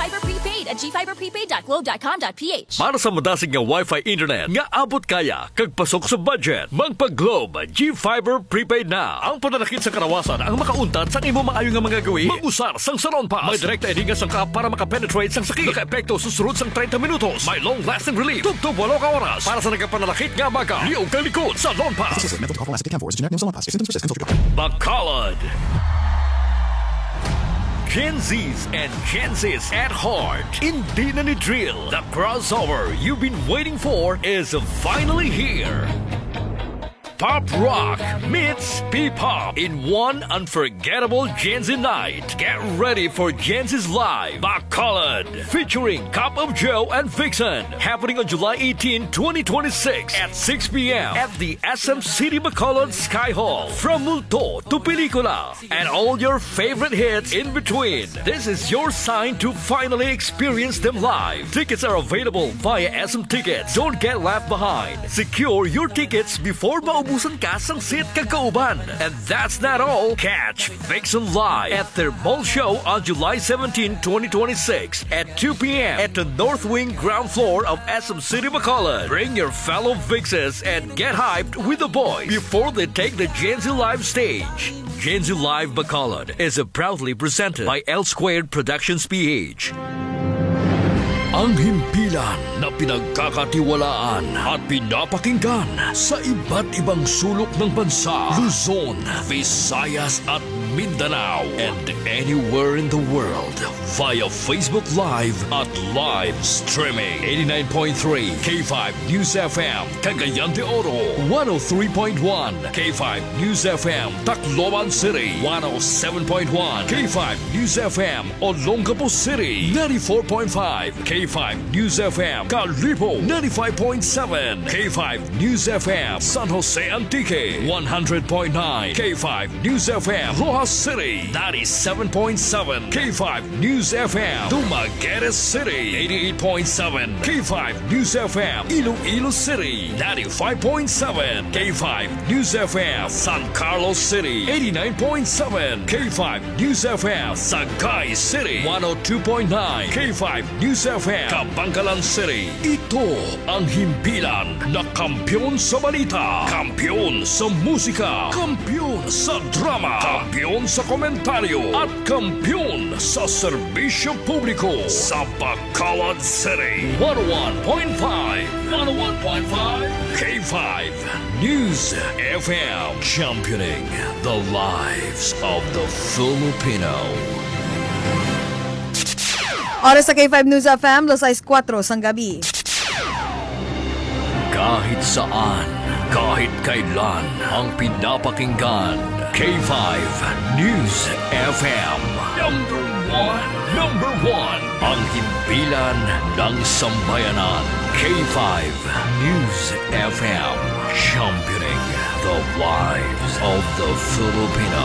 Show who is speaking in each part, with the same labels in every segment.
Speaker 1: GFiber Prepaid at gfiberprepaid.globe.com.ph.
Speaker 2: Para sa madasig nga Wi-Fi internet nga abot kaya kag pasok sa budget, magpa-Globe GFiber Prepaid na. Ang pananakit sa karawasan ang makauntat sang imo maayo nga mga gawi. Mag-usar sang Saron Pass. May direkta edinga sang ka para makapenetrate sang sakit. Naka-epekto susunod sang 30 minutos. May long-lasting relief. Tugtog 8 ka oras. Para sa nagapananakit nga baka. Liog kang likod sa Saron Pass. Bacolod. Gen Zs and Gen Zs at heart. Hindi na ni drill. The crossover you've been waiting for is finally here. Pop rock meets P-pop in one unforgettable Gen Z night. Get ready for Gen Z's Live Bacolod featuring Cup of Joe and Vixen, happening on July 18, 2026 at 6 p.m. at the SM City Bacolod Sky Hall. From multo to pelikula and all your favorite hits in between. This is your sign to finally experience them live. Tickets are available via SM Tickets. Don't get left behind. Secure your tickets before maubusan ka sang seat kagkauban. And that's not all. Catch Vixen live at their mall show on July 17, 2026 at 2 p.m. at the North Wing ground floor of SM City Bacolod. Bring your fellow Vixes and get hyped with the boys before they take the Gen Z Live stage. Gen Z Live Bacolod is proudly presented by L Squared Productions PH. Ang himpilan na pinagkakatiwalaan at pinapakinggan sa iba't ibang sulok ng bansa, Luzon, Visayas at Mindanao, and anywhere in the world via Facebook Live at live streaming. 89.3 K5 News FM, Cagayan de Oro, 103.1 K5 News FM, Tacloban City, 107.1 K5 News FM, Olongapo City, 94.5 K5 News FM, Calibo, 95.7 K5 News FM, San Jose Antique, 100.9 K5 News FM, Rojas City, 97.7 K5 News FM, Dumaguete City, 88.7 K5 News FM, Iloilo City, 95.7 K5 News FM, San Carlos City, 89.7 K5 News FM, Sagay City, 102.9 K5 News FM, Kabangkalan City. Ito ang himpilan na kampyon sa balita, kampyon sa musika, kampyon sa drama, kampyon sa komentaryo, at kampyon sa serbisyo publiko sa Bacolod City. 101.5 K5 News FM, championing the lives of the Filipino.
Speaker 3: Oras sa K5 News FM, 4:00 sang gabi.
Speaker 2: Kahit saan, kahit kailan, ang pinapakinggan, K5 News FM. Number one, ang himpilan ng sambayanan. K5 News FM, championing the lives of the Filipino.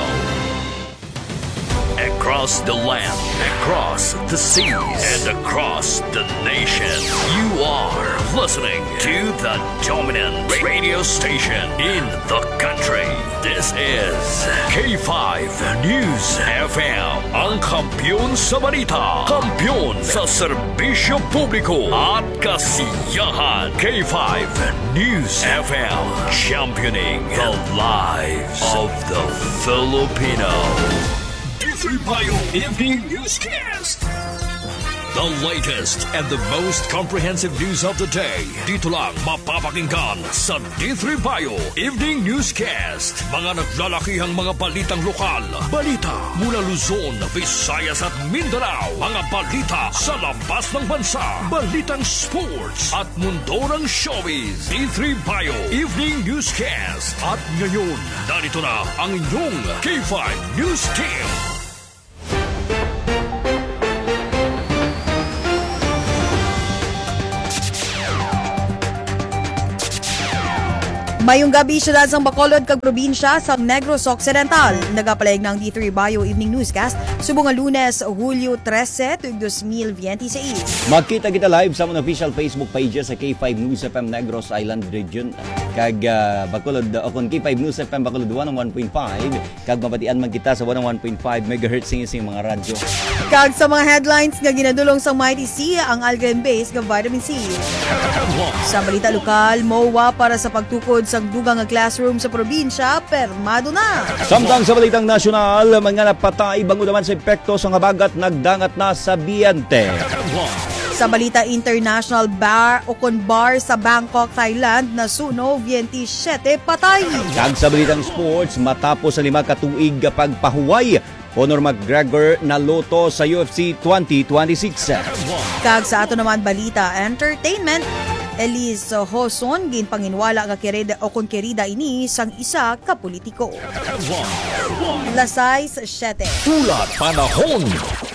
Speaker 2: Across the land, across the seas, and across the nation, you are listening to the dominant radio station in the country. This is K5 News FM, ang kampyon sa balita, kampyon sa serbisyo publiko at kasiyahan. K5 News FM, championing the lives of the Filipino. Payo Evening Newscast. The latest and the most comprehensive news of the day. Dito lang mapapakinggan sa D3 Payo Evening Newscast. Mga naglalakihang mga balitang lokal, balita mula Luzon, Visayas at Mindanao, mga balita sa labas ng bansa, balitang sports at mundo ng showbiz. D3 Payo Evening Newscast. At ngayon, narito na ang inyong K5 News Team.
Speaker 3: Mayong gabi siyudad sang Bacolod kag probinsya sa Negros Occidental. Nagapalayag ng D3 Bio Evening Newscast subong nga Lunes, Hulyo 13, 2026.
Speaker 4: Magkita kita live sa mga official Facebook pages sa K5 News FM Negros Island Region kag Bacolod o kon K5 News FM Bacolod 101.5 kag mabatian man kita sa 101.5 MHz sing mga radyo.
Speaker 3: Kag sa mga headlines nga ginadulong sa Mighty C ang algae-based nga vitamin C. Sa balita lokal, MOA para sa pagtukod sa dugang nga classroom sa probinsya, permado na.
Speaker 4: Samtang sa balitang nasyonal, mga napatay bango naman sa epekto sa habagat nagdangat na sa biyente.
Speaker 3: Sa balita international, bar o bar sa Bangkok, Thailand, nasunog 27 patay.
Speaker 4: Kag sa balitang sports, matapos sa 5 katuig pagpahuway, Conor McGregor na loto sa UFC 2026.
Speaker 3: Kag sa ato naman balita entertainment, Elise Hoson ginpanginwala nga kerida o kon kerida ini sang isa ka politiko. Lasais 7.
Speaker 2: Ulat panahon.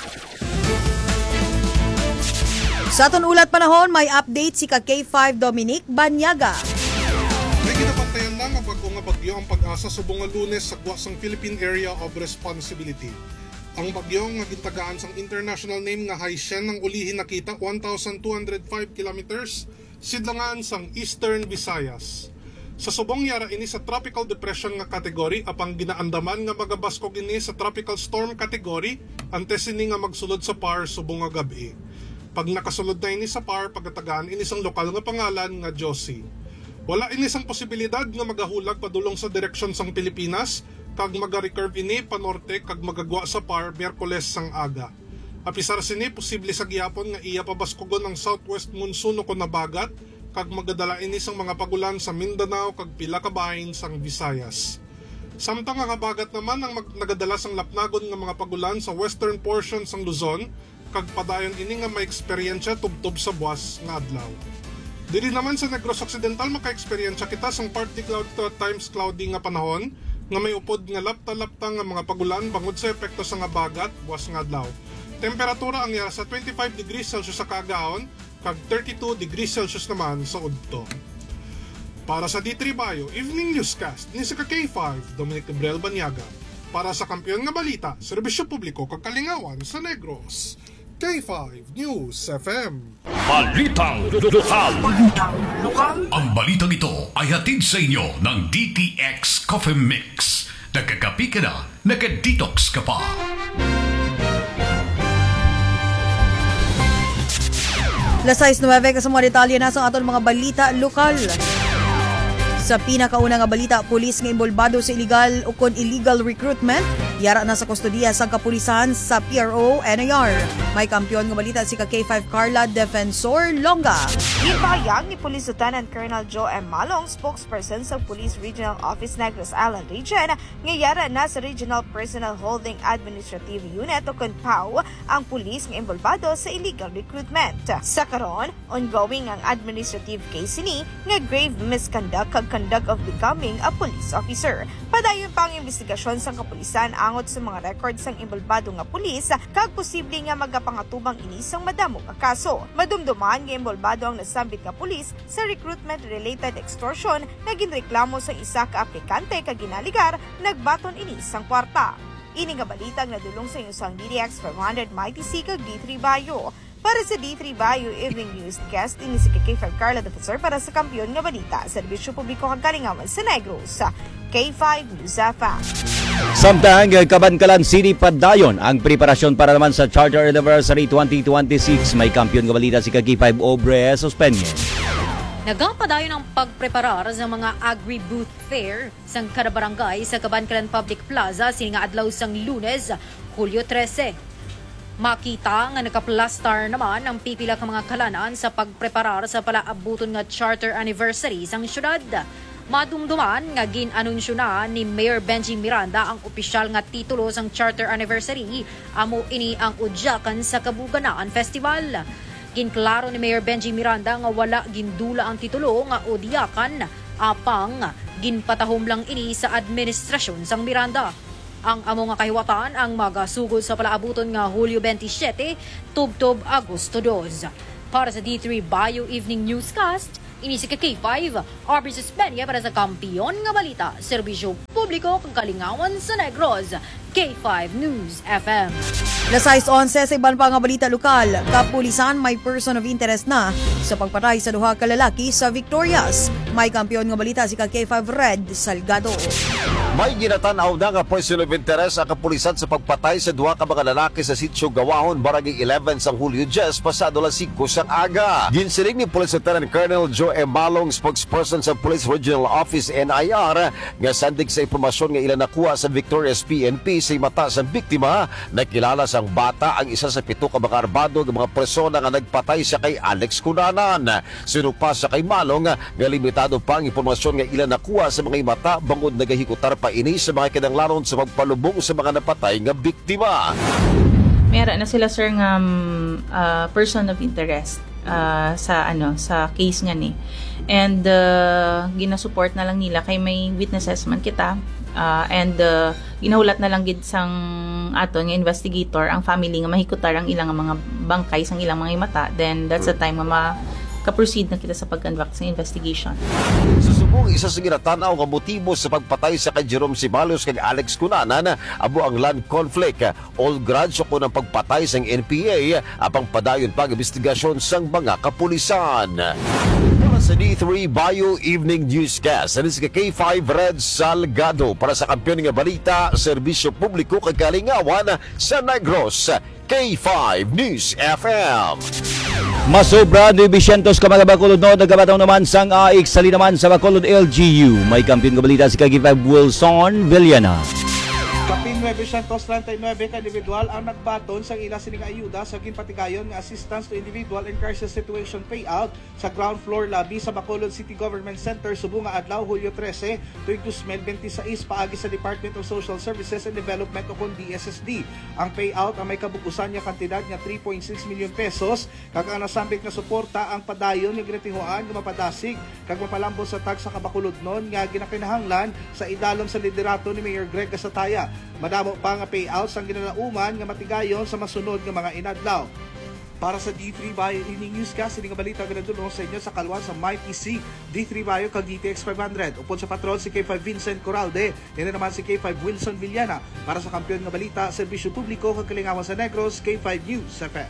Speaker 3: Sa aton ulat panahon, may update si ka K5 Dominic Banyaga.
Speaker 5: May ginabantayan lang ang bagyo ang pag-asa subong nga Lunes sa Guasang Philippine Area of Responsibility. Ang bagyo nga gintagaan sang international name nga Haishen ang ulihin nakita 1,205 kilometers sidlangan sang Eastern Visayas. Sa subong yara ini sa tropical depression nga kategory apang ginaandaman nga magabaskog ini sa tropical storm category antes ini nga magsulod sa PAR subong nga gabi. Pag nakasulod na ini sa PAR, pagkatagaan ini sang lokal nga pangalan nga Josie. Wala ini sang posibilidad nga magahulag padulong sa direksyon sang Pilipinas kag maga-recurve ini panorte kag magagwa sa PAR Miyerkules sang aga. Apisar sini posible sa gihapon nga iya pabaskogon ang southwest monsoon o nabagat kag magadala ini sang mga pagulan sa Mindanao kag pila ka bahin sang Visayas. Samtang ang habagat naman ang nagadala sang lapnagon nga mga pagulan sa western portion sang Luzon kag padayon ini nga may eksperyensya tubtob sa buwas nga adlaw. Dili naman sa Negros Occidental maka-eksperyensya kita sang partly cloudy to at times cloudy nga panahon nga may upod nga lapta-lapta nga mga pagulan bangod sa epekto sa nga bagat buwas nga adlaw. Temperatura ang yara sa 25 degrees Celsius sa kagaon kag 32 degrees Celsius naman sa udto. Para sa D3 Bayo Evening Newscast ni si K5 Dominic Gabriel Banyaga para sa Kampiyon nga Balita, Serbisyo Publiko kag Kalingawan sa Negros. K5 News FM.
Speaker 2: Balitang lokal.
Speaker 6: Ang balitang ito ay hatid sa inyo ng DTX Coffee Mix. Nagkakapi ka na, nagka-detox ka pa.
Speaker 3: Lasais 9 ka sa mga detalye na sa aton mga balita lokal. Sa pinakauna nga balita, pulis nga imbolbado sa illegal recruitment, yara na sa kustodiya sa kapulisan sa PRO NAR. May kampiyon nga balita si K5 Carla Defensor Longa.
Speaker 7: Ginpahayag ni Police Lieutenant Colonel Joe M. Malong, spokesperson sa Police Regional Office Negros Island Region, nga yara na sa Regional Personnel Holding Administrative Unit o CONPAO ang pulis nga imbolbado sa illegal recruitment. Sa karon, ongoing ang administrative case ni nga grave misconduct kag conduct of becoming a police officer. Padayon pa ang investigasyon sa kapulisan angot sa mga records sang imbolbado nga pulis kag posible nga magapangatubang inisang madamo nga kaso. Madumduman nga imbolbado ang nasambit nga pulis sa recruitment-related extortion na ginreklamo sa isa ka aplikante kag ginaligar nagbaton inisang kwarta. Ini nga balita nga nadulong sa inyong DDX 500 Mighty C kag D3 Bayo. Para sa D3 Bayo Evening Newscast, ini si K5 Carla Defensor para sa Kampiyon nga Balita, Serbisyo Publiko kag Kalingawan sa Negros sa K5 News FM.
Speaker 4: Samtang Kabankalan City padayon ang preparasyon para naman sa Charter Anniversary 2026. May kampiyon nga balita si K5 Obre Suspenye.
Speaker 8: Nagapadayon ang pagpreparar sa mga agri-booth fair sa kada barangay sa Kabankalan Public Plaza sininga adlaw sang Lunes, Hulyo 13. Makita nga nakaplastar naman ang pipila ka mga kalanan sa pagpreparar sa palaabuton nga Charter Anniversary sang syudad. Madumduman nga ginanunsyo na ni Mayor Benji Miranda ang opisyal nga titulo sang Charter Anniversary, amo ini ang udyakan sa Kabuganaan Festival. Ginklaro ni Mayor Benji Miranda nga wala gindula ang titulo nga udyakan, apang ginpatahom lang ini sa administrasyon sang Miranda. Ang amo nga kahiwatan ang magasugod sa palaabuton nga Hulyo 27, tubtob Agosto 2. Para sa D3 Bayo Evening Newscast, ini si K5, Arbis Espenia para sa Kampiyon nga Balita, Serbisyo Publiko kang Kalingawan sa Negros, K5 News FM.
Speaker 3: Lasais 11 sa iban pa nga balita lokal, kapulisan may person of interest na sa pagpatay sa duha ka lalaki sa Victorias. May kampiyon nga balita si K5 Red Salgado.
Speaker 9: May ginatanaw na nga person of interest ang kapulisan sa pagpatay sa duha ka mga lalaki sa Sitio Gawahon, Barangay 11 sa Hulyo 10 pasado alas 5 sang aga. Ginsiling ni Police Lieutenant Colonel Joe M. Malong, spokesperson sa Police Regional Office NIR, nga sandig sa impormasyon nga ilan nakuha sa Victorias PNP sa mata sa biktima, nakilala sang bata ang isa sa 7 ka mga arbado ng mga persona nga nagpatay sa kay Alex Cunanan. Sinupa sa kay Malong nga limitado pa ang impormasyon nga ilan nakuha sa mga mata bangod nagahikutar pa ini sa mga kinanglanon sa pagpalubong sa mga napatay nga biktima.
Speaker 10: Meron na sila sir nga person of interest sa case nga ni. And ginasupport na lang nila kay may witnesses man kita. And ginahulat na lang gid sang aton nga investigator ang family nga mahikutar ang ilang mga bangkay sang ilang mga mata. Then that's the time nga ka-proceed na kita sa pag-conduct sa investigation.
Speaker 9: Susubong isa sa ginatanaw nga motibo sa pagpatay sa kay Jerome Simalos kay Alex Cunanan abo ang land conflict. All grudge ko ng pagpatay sang NPA apang padayon pag investigasyon sang mga kapulisan. Para sa D3 Bio Evening Newscast, ano si K5 Red Salgado para sa kampiyon nga balita, serbisyo publiko kay Kalingawan sa Negros. K5 News FM.
Speaker 4: Masobra 900 ka mga Bacolod no, nagkabataw naman sang AX sali naman sa Bacolod LGU. May kampiyon nga balita si K5 Wilson Villana.
Speaker 11: Kaping 939 ka individual ang nagbaton sa ila sining ayuda sa ginpatigayon nga assistance to individual in crisis situation payout sa ground floor lobby sa Bacolod City Government Center subong nga adlaw Hulyo 13 tuig 2026 paagi sa Department of Social Services and Development o kun DSSD. Ang payout ang may kabukusan nga kantidad nga 3.6 million pesos kag ang nasambit nga suporta ang padayon nga ginatihuan nga mapadasig kag mapalambot sa tag sa Kabacolod non nga ginakinahanglan sa idalom sa liderato ni Mayor Greg Gasataya. Madamo pa nga payouts ang ginalauman nga matigayon sa masunod nga mga inadlaw. Para sa D3 Bio Evening Newscast, hindi nga balita ginadulong sa inyo sa kalwan sa MyPC, D3 Bio kag DTX 500. Upon sa patrol si K5 Vincent Corralde, yan naman si K5 Wilson Villana. Para sa kampiyon nga balita, serbisyo publiko kag Kalingawan sa Negros, K5 News FM.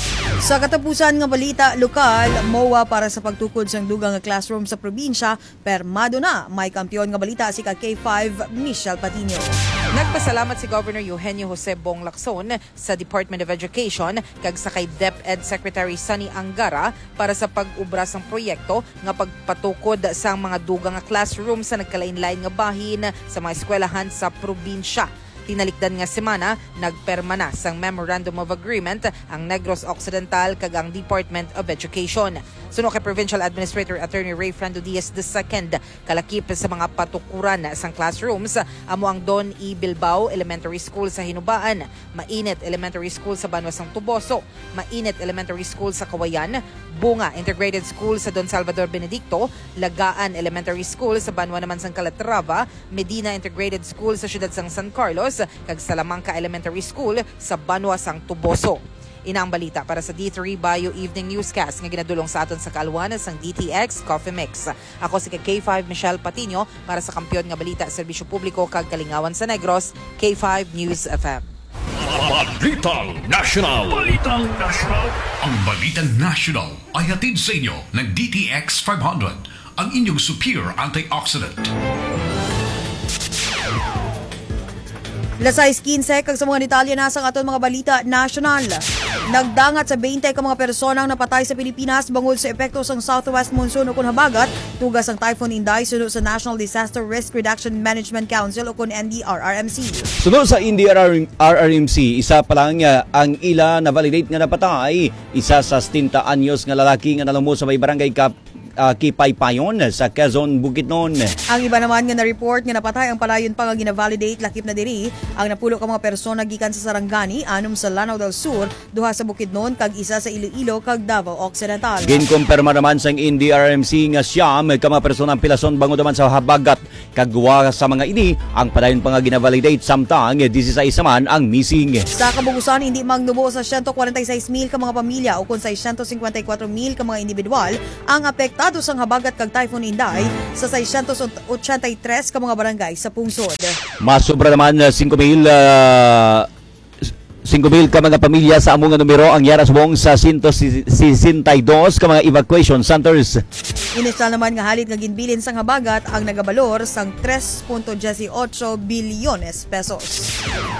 Speaker 3: Sa katapusan nga balita lokal, MOA para sa pagtukod sang dugang nga classroom sa probinsya, permado na. May kampiyon nga balita si K5 Michelle Patino.
Speaker 12: Nagpasalamat si Governor Eugenio Jose Bong Lacson sa Department of Education kag sa kay DepEd Secretary Sunny Angara para sa pag-ubra sang proyekto nga pagpatukod sa mga dugang nga classroom sa nagkalain-lain nga bahin sa mga eskwelahan sa probinsya. Tinalikdan nga semana, nagperma na sang Memorandum of Agreement ang Negros Occidental kag ang Department of Education. Suno kay Provincial Administrator Attorney Ray Fernando Diaz II, kalakip sa mga patukuran sang classrooms, amo ang Don E. Bilbao Elementary School sa Hinubaan, Mainit Elementary School sa Banwas ng Tuboso, Mainit Elementary School sa Kawayan, Bunga Integrated School sa Don Salvador Benedicto, Lagaan Elementary School sa Banwa naman sang Calatrava, Medina Integrated School sa siyudad sang San Carlos, kag Salamanca Elementary School sa Banwa sang Tuboso. Ina ang balita para sa D3 Bio Evening Newscast nga ginadulong sa aton sa kalwanan sang DTX Coffee Mix. Ako si K5 Michelle Patino para sa kampiyon nga balita serbisyo publiko kag Kalingawan sa Negros, K5 News FM.
Speaker 2: Balitang National. Balitang National.
Speaker 6: Ang Balitang National ay hatid sa inyo ng DTX 500, ang inyong superior antioxidant.
Speaker 3: Lasais 15 kag sa mga detalye na sang aton mga balita national. Nagdangat sa 20 ka mga personang napatay sa Pilipinas bangod sa epekto sang southwest monsoon o kun habagat tugas ang Typhoon Inday sunod sa National Disaster Risk Reduction Management Council o kun NDRRMC.
Speaker 4: Sunod sa NDRRMC, isa pa lang ang ila na validate nga napatay, isa sa 60 anyos nga lalaki nga nalumos sa may barangay Kipaypayon sa Quezon, Bukidnon.
Speaker 3: Ang iba naman nga na-report nga napatay ang palayon pa nga gina-validate lakip na diri ang napulo ka mga persona gikan sa Sarangani, anom sa Lanao del Sur, duha sa Bukidnon kag isa sa Iloilo kag Davao Occidental.
Speaker 4: Ginkumpirma naman sang NDRRMC nga siyam ka mga persona ang pilason bangod naman sa habagat kag duha sa mga ini ang palayon pa nga gina-validate samtang 16 man ang missing.
Speaker 3: Sa kabugusan hindi magnubo sa 146,000 ka mga pamilya o kun sa 154,000 ka mga individual ang apekta apektado sang habagat kag Typhoon Inday sa 683 ka mga barangay sa pungsod.
Speaker 4: Masobra naman 5,000 ka mga pamilya sa among numero ang yara subong sa 162 ka mga evacuation centers.
Speaker 3: Inisyal naman nga halit nga ginbilin sang habagat ang nagabalor sang 3.18 bilyones pesos.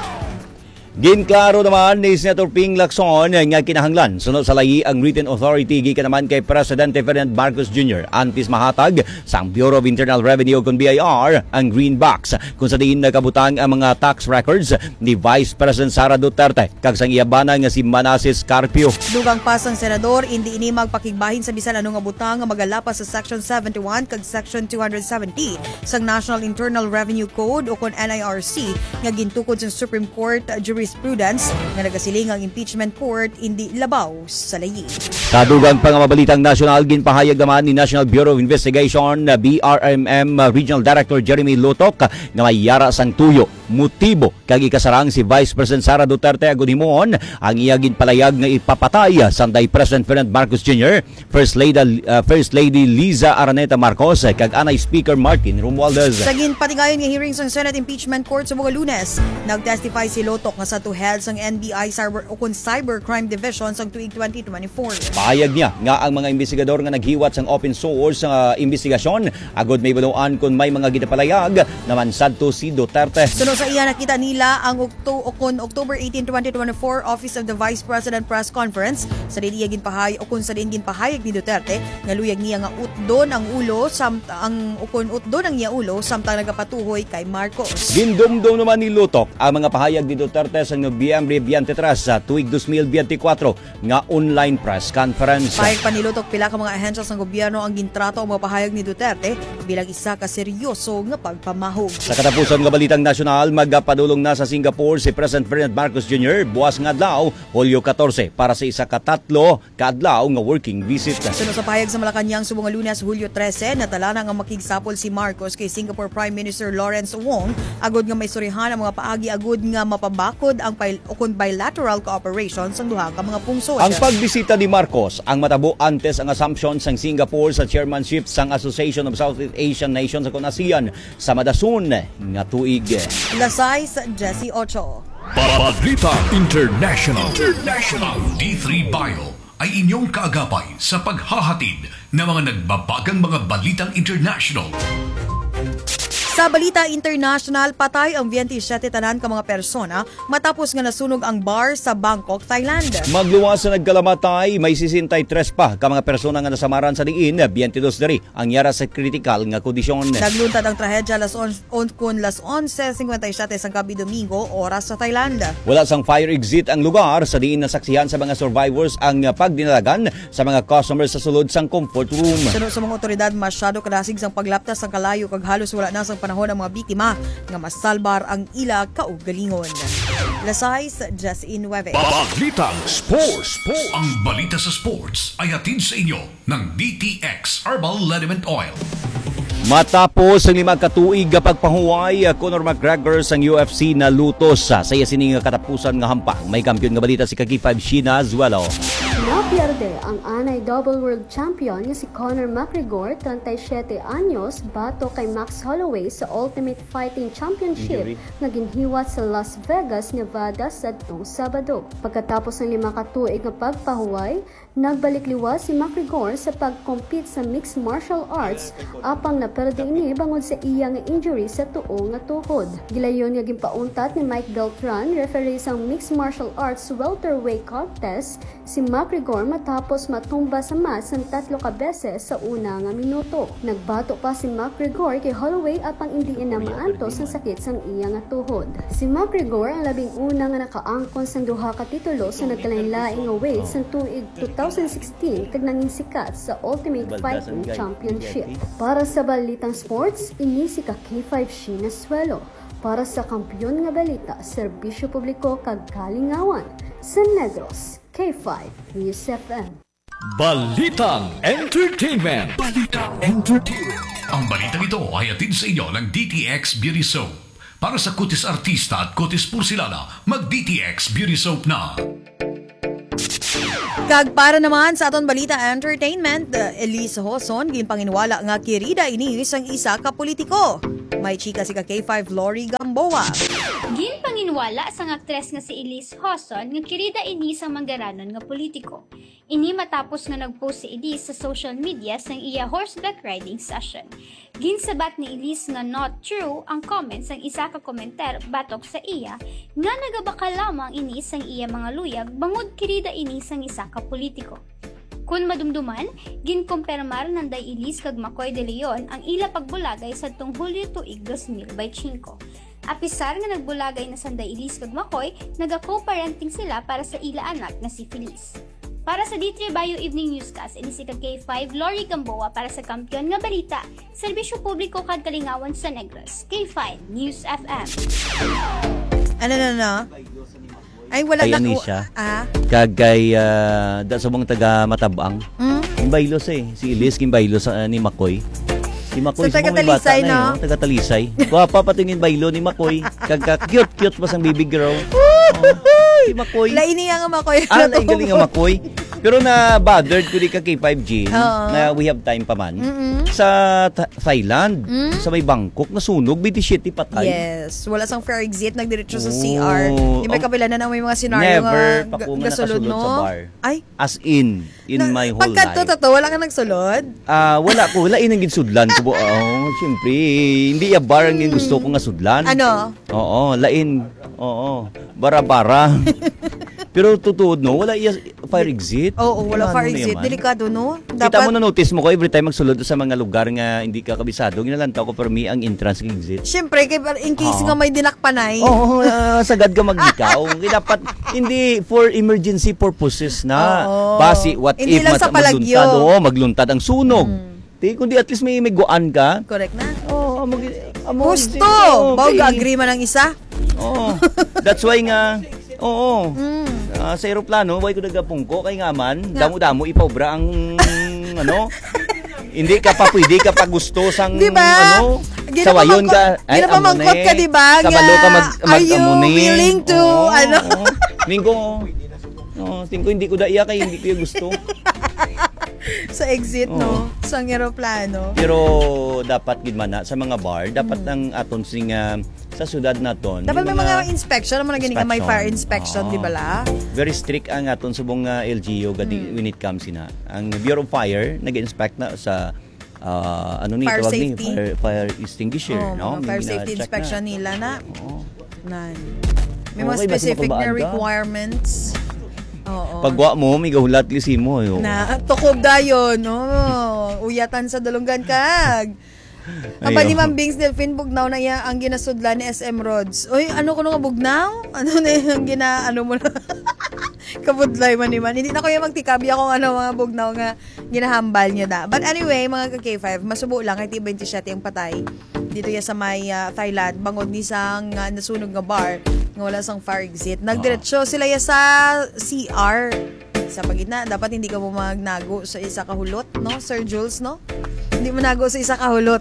Speaker 4: Ginklaro naman ni Senator Ping Lacson nga kinahanglan sunod sa layi ang written authority gikan naman kay Presidente Ferdinand Marcos Jr. antis mahatag sang Bureau of Internal Revenue kung BIR ang green box kung sa diin nakabutang ang mga tax records ni Vice President Sara Duterte kag sang iyabana nga si Manasseh Carpio.
Speaker 3: Dugang pa sang senador hindi ini magpakigbahin sa bisan ano nga butang nga magalapas sa Section 71 kag Section 270 sang National Internal Revenue Code o kon NIRC nga gintukod sa Supreme Court jurisprudence nga nagasiling ang impeachment court hindi labaw sa layi.
Speaker 4: Sa dugang pa nga mabalitang nasyonal, ginpahayag naman ni National Bureau of Investigation BRMM Regional Director Jeremy Lutok nga may yara sang tuyo motibo kag ikasarang si Vice President Sara Duterte agud himon ang iya ginpalayag nga ipapatay sanday President Ferdinand Marcos Jr., First Lady Liza Araneta Marcos kag anay Speaker Martin Romualdez.
Speaker 3: Sa ginpatigayon nga hearings ng Senate Impeachment Court sa mga Lunes, nagtestify si Lutok nga sa tuhel sang NBI Cybercrime Division sang tuig 2024.
Speaker 4: Pahayag niya nga ang mga investigador nga naghiwat sang open source sa investigasyon agud may banuan kung may mga gitapalayag naman sadto si Duterte.
Speaker 3: Sunod sa iya nakita nila ang October 18, 2024 Office of the Vice President Press Conference sa din iya ginpahayag o kung sa din ginpahayag ni Duterte nga luyag niya nga utdon ang ulo utdon ang iya ulo samtang nagapatuhoy kay Marcos.
Speaker 4: Gindumdum naman ni Lutok ang mga pahayag ni Duterte sa Nobyembre 23 sa tuig 2024 nga online press conference.
Speaker 3: Pahayag pa ni Lutok pila ka mga ahensya ng gobyerno ang gintrato ang mga pahayag ni Duterte bilang isa ka seryoso nga pagpamahog.
Speaker 4: Sa katapusan nga balitang nasyonal, magpadulong na sa Singapore si President Ferdinand Marcos Jr. buwas nga adlaw, Hulyo 14 para sa isa ka tatlo ka adlaw nga working visit.
Speaker 3: Sunod sa pahayag sa Malacanang subong nga Lunes, Hulyo 13, natala na nga makigsapol si Marcos kay Singapore Prime Minister Lawrence Wong agud nga may surihan ang mga paagi agud nga mapabakod ang bilateral cooperation sa duha ka mga pungsod.
Speaker 4: Ang pagbisita ni Marcos ang matabo antes ang assumption sang Singapore sa chairmanship sang Association of Southeast Asian Nations sa ASEAN sa madason nga tuig.
Speaker 3: Lasay sa Jesse Ocho.
Speaker 2: Balita International.
Speaker 6: D3 Bio ay inyong kaagapay sa paghahatid ng mga nagbabagang mga balitang international.
Speaker 3: Sa balita international, patay ang 27 tanan ka mga persona matapos nga nasunog ang bar sa Bangkok, Thailand.
Speaker 4: Magluwas sa nagkalamatay, may 63 pa ka mga persona nga nasamaran sa diin, 22 diri ang yara sa critical nga kondisyon.
Speaker 3: Nagluntad ang trahedya alas 11:57 sang gabi Domingo, oras sa Thailand.
Speaker 4: Wala sang fire exit ang lugar sa diin nasaksihan sa mga survivors ang pagdinalagan sa mga customers sa sulod sang comfort room.
Speaker 3: Sunod sa mga otoridad, masyado kadasig sang paglaptas sang kalayo kag halos wala na sang panahon ang mga biktima nga masalbar ang ila kaugalingon. Lasay sa Jessie Nueve.
Speaker 2: Balitang Sports.
Speaker 6: Ang balita sa sports ay hatid sa inyo ng DTX Herbal Liniment Oil.
Speaker 4: Matapos ang 5 katuig pagpahuway, Conor McGregor sang UFC na lutos sa iya sining katapusan nga hampang. May kampiyon nga balita si Kaki 5 Sheena Azuelo.
Speaker 13: Napierde ang anay double world champion nga si Conor McGregor, 37 anyos, bato kay Max Holloway sa Ultimate Fighting Championship na ginhiwat sa Las Vegas, Nevada sadtong Sabado. Pagkatapos ng 5 katuig nga pagpahuway, nagbalik liwas si McGregor sa pag-compete sa mixed martial arts apang naperde ini bangod sa iya nga injury sa tuo nga tuhod. Gilayon nga ginpauntat ni Mike Beltran, referee sa mixed martial arts welterweight contest, si McGregor matapos matumba sa mat ng 3 ka beses sa una nga minuto. Nagbato pa si McGregor kay Holloway apang hindi na maantos ang sakit sang iya nga tuhod. Si McGregor ang labing una nga nakaangkon sang duha ka titulo sa nagkalain-laing nga weight sa tuig 2016 kag nanging sikat sa Ultimate Fighting Championship. Para sa balitang sports, ini si K5 Sheena Azuelo. Para sa kampiyon nga balita, serbisyo publiko kag kalingawan sa Negros, K5 News FM.
Speaker 2: Balitang Entertainment.
Speaker 6: Ang balitang ito ay hatid sa inyo ng DTX Beauty Soap. Para sa kutis artista at kutis porsilana, mag-DTX Beauty Soap na.
Speaker 3: Kag para naman sa aton balita entertainment, Elise Hoson ginpanginwala nga kirida ini isang isa ka politiko. May chika si ka K5 Lori Gamboa.
Speaker 14: Ginpanginwala sang aktres nga si Elise Hoson nga kirida ini sang manggaranon nga politiko. Ini matapos nga nagpost si Elise sa social media sang iya horseback riding session. Ginsabat ni Elise nga not true ang comments sang isa ka komenter batok sa iya nga nagabaka lamang ini sang iya mga luyag bangod kirida ini sang isa ka politiko. Kung madumduman, ginkumpirmar ng Day Elise kag Makoy de Leon ang ila pagbulagay sa tung Hulyo tuig 2025. Apisar nga nagbulagay na sa Day Elise kag Makoy, naga-co-parenting sila para sa ila anak na si Feliz. Para sa D3 Bio Evening Newscast, ini si K5 Lori Gamboa para sa Kampiyon nga Balita, Serbisyo Publiko kag Kalingawan sa Negros, K5 News FM.
Speaker 3: Ano na? Ay, wala
Speaker 4: kay
Speaker 3: na
Speaker 4: Anisha. Kagay sa mga taga Matabang. Kimbaylos si Elise Kimbaylos ni Makoy. Si Makoy
Speaker 3: so,
Speaker 4: sa mga bata na taga Talisay. Guwapa patingin baylo ni Makoy. Cute pa sang baby girl. Si Makoy.
Speaker 3: Laini nga Makoy.
Speaker 4: Lain galing nga Makoy. Pero na bothered ko di ka K5G na we have time pa man. Sa Thailand, sa may Bangkok, nasunog, 27 patay.
Speaker 3: Yes. Wala sang fair exit, nagdiretso sa CR. Di may kapila na may mga senaryo
Speaker 4: never
Speaker 3: nga
Speaker 4: gasulod
Speaker 3: no?
Speaker 4: sa bar.
Speaker 3: Ay?
Speaker 4: As in my whole life.
Speaker 3: Pagka to, wala ka nagsulod?
Speaker 4: Wala ko. Wala inang ginsudlan ko. Siyempre. Hindi yung bar ang gusto ko nga sudlan.
Speaker 3: Ano?
Speaker 4: Oo, lain. Oo. Bara-bara. Pero totoo, no? Wala fire exit.
Speaker 3: Oo, wala fire exit. Delikado, no?
Speaker 4: Kita mo na notice mo ko every time magsulod sa mga lugar nga hindi ka kabisado. Ginalantaw ko for me ang entrance ng exit.
Speaker 3: Siyempre, in case nga may dinakpanay.
Speaker 4: Oo, sagad ka mag-ikaw. Dapat, hindi for emergency purposes na. Basi, what
Speaker 3: hindi
Speaker 4: if
Speaker 3: magluntad?
Speaker 4: Oo, magluntad ang sunog. Kundi at least may guan ka.
Speaker 3: Correct na.
Speaker 4: Oo,
Speaker 3: gusto. Bawag agree man ang isa.
Speaker 4: Oo. That's why nga, oo. Sa aeroplano, way ko nagapungko kay nga man, damo-damo ipaubra ang hindi ka pa pwede ka pa gusto sang
Speaker 3: diba?
Speaker 4: Sawayon ka.
Speaker 3: Ay, ginapamangkot ka, diba?
Speaker 4: Kabalo ka
Speaker 3: are you willing to,
Speaker 4: Tingko hindi ko daiya kay hindi ko gusto.
Speaker 3: Sa exit, no? Sa aeroplano.
Speaker 4: Pero dapat gid man sa mga bar, dapat ang aton sing sa syudad naton.
Speaker 3: Dapat may mga inspection naman na gani may fire inspection, di ba la?
Speaker 4: Very strict ang aton subong LGU when it comes ang Bureau of Fire nag-inspect na sa
Speaker 3: fire safety.
Speaker 4: Fire extinguisher, no?
Speaker 3: Fire safety inspection nila na. May mga specific na requirements.
Speaker 4: Pagwa mo, may gahulat lisi mo.
Speaker 3: Na, tukob dayon, no? Uyatan sa dalunggan kag. Aba ni Ma'am Bings Delphine bugnaw na iya ang ginasudla ni SM Rods. Oy, ano ko nga bugnaw? Ano na yung mo na? Kabudlay man ni man. Hindi na ko yung magtikabya kung mga bugnaw nga ginahambal niya da. But anyway, mga ka-K5, masubo lang kay 27 ang patay. Dito ya sa may Thailand, bangod ni sang nasunog nga bar nga wala sang fire exit. Nagdiretso sila ya sa CR. Sa pagitna, dapat hindi ka mo magnago sa isa kahulot, no? Sir Jules, no? Hindi mo nago sa isa kahulot.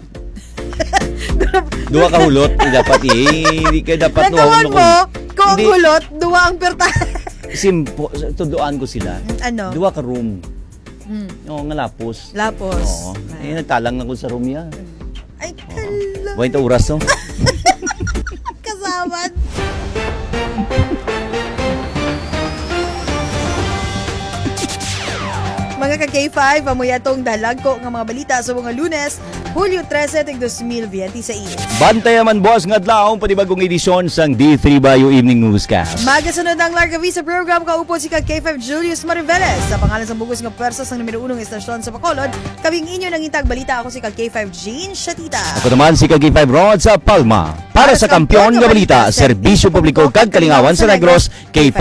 Speaker 4: Dua kahulot, dapat hindi ka dapat
Speaker 3: nagkawan mo, kung ang hulot, dua ang perta.
Speaker 4: Tuduan ko sila.
Speaker 3: Ano?
Speaker 4: Dua ka room. Nga lapos.
Speaker 3: Lapos.
Speaker 4: Nagtalang ako sa room niya.
Speaker 3: Ay, kala.
Speaker 4: Buhay ta oras, no?
Speaker 3: Kasaman. Mga ka-K5, amuyatong dalag ko ng mga balita sa mga Lunes, Hulyo 13, 2026.
Speaker 4: Bantay man boss nga adlaw panibagong edisyon sang D3 Bio Evening Newscast.
Speaker 3: Magasunod ang Larga Visa program kaupo si K5 Julius Mariveles sa pangalan sa bugos nga pwersa sa numero 1 estasyon sa Bacolod. Kaming inyo nang intag balita ako si K5 Jean Shatita.
Speaker 4: Ako naman si K5 Rod sa Palma. Para sa Kampiyon nga balita, Serbisyo Publiko kag Kalingawan sa Negros, K5